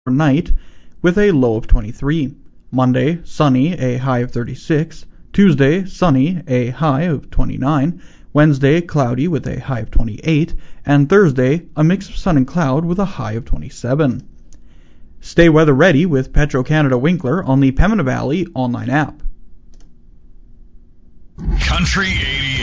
night with a low of 23. Monday, sunny, a high of 36. Tuesday, sunny, a high of 29. Wednesday, cloudy with a high of 28. And Thursday, a mix of sun and cloud with a high of 27. Stay weather ready with Petro-Canada Winkler on the Pembina Valley online app. Country 88.